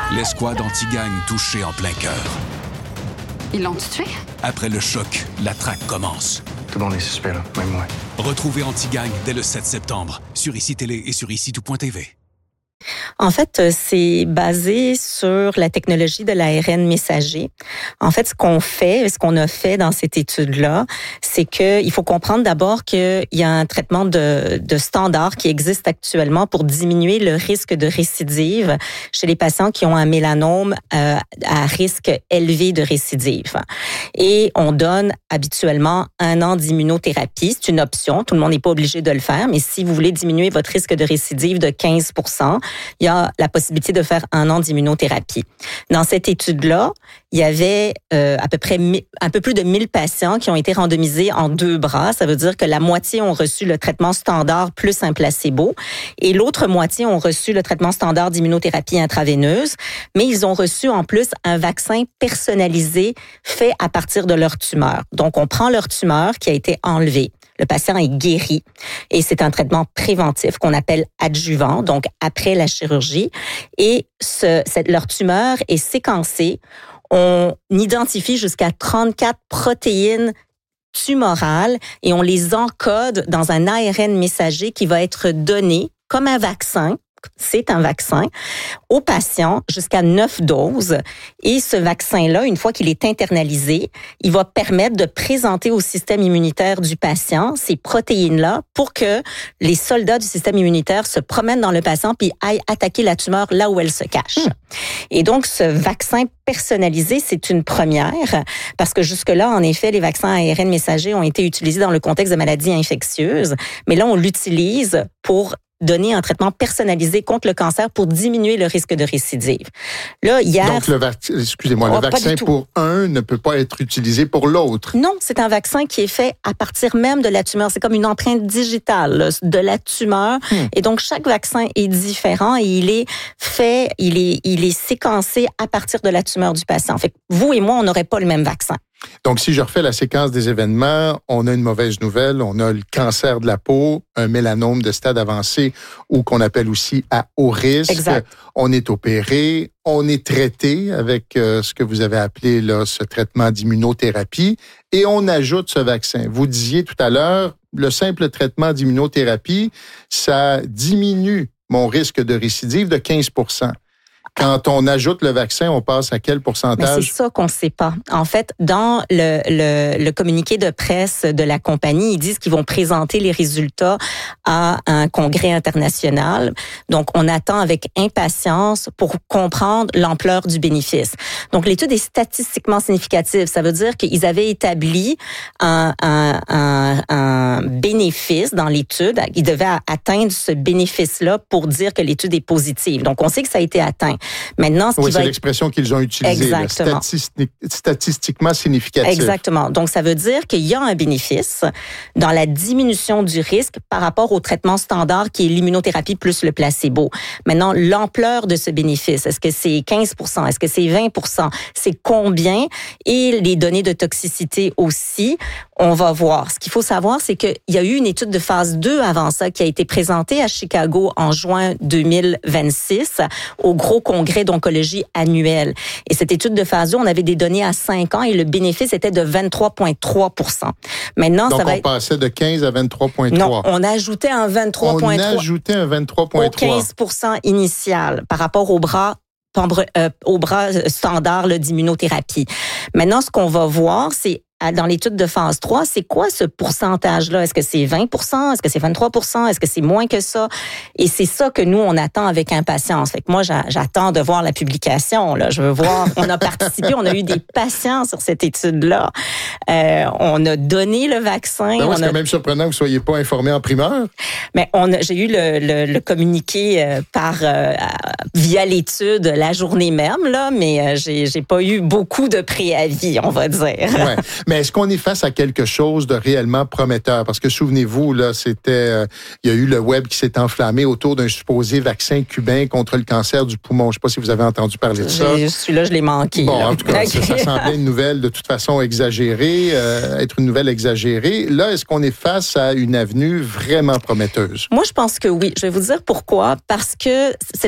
L'escouade anti-gang touchée en plein cœur. Ils l'ont tué? Après le choc, la traque commence. Tout le monde est suspect, là, même moi. Retrouvez Anti-Gang dès le 7 septembre sur ICI Télé et sur ICI-tout.tv. En fait, c'est basé sur la technologie de l'ARN messager. En fait, ce qu'on a fait dans cette étude-là, c'est qu'il faut comprendre d'abord qu'il y a un traitement de standard qui existe actuellement pour diminuer le risque de récidive chez les patients qui ont un mélanome à risque élevé de récidive. Et on donne habituellement 1 an d'immunothérapie. C'est une option. Tout le monde n'est pas obligé de le faire, mais si vous voulez diminuer votre risque de récidive de 15%, il y a la possibilité de faire 1 an d'immunothérapie. Dans cette étude-là, il y avait à peu près un peu plus de 1000 patients qui ont été randomisés en 2 bras. Ça veut dire que la moitié ont reçu le traitement standard plus un placebo et l'autre moitié ont reçu le traitement standard d'immunothérapie intraveineuse, mais ils ont reçu en plus un vaccin personnalisé fait à partir de leur tumeur. Donc, on prend leur tumeur qui a été enlevée. Le patient est guéri et c'est un traitement préventif qu'on appelle adjuvant, donc après la chirurgie. Et leur tumeur est séquencée. On identifie jusqu'à 34 protéines tumorales et on les encode dans un ARN messager qui va être donné comme un vaccin. C'est un vaccin aux patients jusqu'à 9 doses. Et ce vaccin-là, une fois qu'il est internalisé, il va permettre de présenter au système immunitaire du patient ces protéines-là pour que les soldats du système immunitaire se promènent dans le patient puis aillent attaquer la tumeur là où elle se cache. Et donc, ce vaccin personnalisé, c'est une première parce que jusque-là, en effet, les vaccins ARN messagers ont été utilisés dans le contexte de maladies infectieuses. Mais là, on l'utilise pour donner un traitement personnalisé contre le cancer pour diminuer le risque de récidive. Là, hier... Donc, le vaccin pour un ne peut pas être utilisé pour l'autre. Non, c'est un vaccin qui est fait à partir même de la tumeur. C'est comme une empreinte digitale là, de la tumeur. Et donc, chaque vaccin est différent et il est séquencé à partir de la tumeur du patient. Fait que vous et moi, on n'aurait pas le même vaccin. Donc, si je refais la séquence des événements, on a une mauvaise nouvelle, on a le cancer de la peau, un mélanome de stade avancé ou qu'on appelle aussi à haut risque. Exact. On est opéré, on est traité avec ce que vous avez appelé là, ce traitement d'immunothérapie et on ajoute ce vaccin. Vous disiez tout à l'heure, le simple traitement d'immunothérapie, ça diminue mon risque de récidive de 15%. Quand on ajoute le vaccin, on passe à quel pourcentage? Mais c'est ça qu'on ne sait pas. En fait, dans le communiqué de presse de la compagnie, ils disent qu'ils vont présenter les résultats à un congrès international. Donc, on attend avec impatience pour comprendre l'ampleur du bénéfice. Donc, l'étude est statistiquement significative. Ça veut dire qu'ils avaient établi un bénéfice dans l'étude. Ils devaient atteindre ce bénéfice-là pour dire que l'étude est positive. Donc, on sait que ça a été atteint. Maintenant, c'est l'expression qu'ils ont utilisée, statistiquement significatif. Exactement. Donc, ça veut dire qu'il y a un bénéfice dans la diminution du risque par rapport au traitement standard qui est l'immunothérapie plus le placebo. Maintenant, l'ampleur de ce bénéfice, est-ce que c'est 15%? Est-ce que c'est 20%? C'est combien? Et les données de toxicité aussi, on va voir. Ce qu'il faut savoir, c'est qu'il y a eu une étude de phase 2 avant ça qui a été présentée à Chicago en juin 2026 au gros congrès d'oncologie annuel. Et cette étude de phase 2, on avait des données à 5 ans et le bénéfice était de 23,3%. Maintenant, donc, ça va on passait de 15 à 23,3. Non, on ajoutait un 23,3. On ajoutait un 23,3. Au 15% initial par rapport au bras standard d'immunothérapie. Maintenant, ce qu'on va voir, c'est dans l'étude de phase 3, c'est quoi ce pourcentage-là? Est-ce que c'est 20%? Est-ce que c'est 23%? Est-ce que c'est moins que ça? Et c'est ça que nous, on attend avec impatience. Fait que moi, j'attends de voir la publication. Là. Je veux voir. On a participé, on a eu des patients sur cette étude-là. On a donné le vaccin. Ben ouais, c'est quand même surprenant que vous ne soyez pas informé en primeur. Mais j'ai eu le communiqué via l'étude la journée même, là, mais j'ai pas eu beaucoup de préavis, on va dire. Ouais. Mais est-ce qu'on est face à quelque chose de réellement prometteur? Parce que souvenez-vous, là, il y a eu le web qui s'est enflammé autour d'un supposé vaccin cubain contre le cancer du poumon. Je ne sais pas si vous avez entendu parler de ça. Celui-là, je l'ai manqué. Bon, en tout cas, ça semblait une nouvelle de toute façon exagérée, être une nouvelle exagérée. Là, est-ce qu'on est face à une avenue vraiment prometteuse? Moi, je pense que oui. Je vais vous dire pourquoi. Parce que c'est